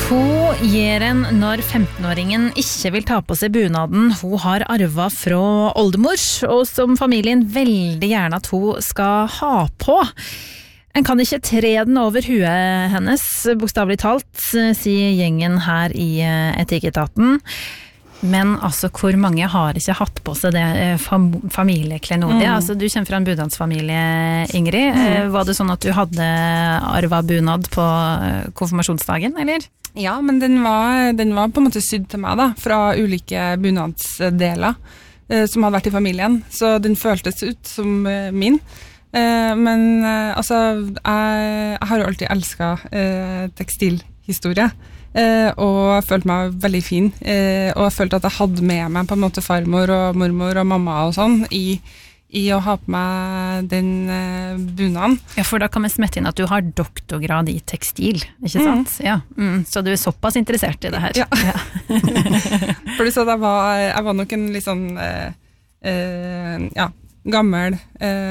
Hun gjør en når 15-åringen ikke vil ta på seg bunaden hun har arvet fra oldemor, og som familien veldig gjerne at hun skal ha på. En kan ikke tre den over huet hennes, bokstavelig talt, sier gjengen her i Etikketaten. Men altså, hvor mange har ikke hatt på seg det familieklenodiet? Altså, du kommer fra en bunadsfamilie, Ingrid. Var det sånn at du hadde arvet bunad på konfirmasjonsdagen, eller? Ja, men den var på en måte sydd til meg da, fra ulike bunadsdeler som hadde vært i familien. Så den føltes ut som min. Men altså, jeg har jo alltid elsket tekstilhistorie. Og følte meg veldig fin, og jeg følte at jeg hadde med meg på en måte farmor og mormor og mamma og sånn i å ha på meg den bunaden. Ja, for da kan vi smette inn at du har doktorgrad i tekstil, ikke sant? Ja, så du er såpass interessert i det her. Ja. For du sa at jeg var nok en litt sånn gammel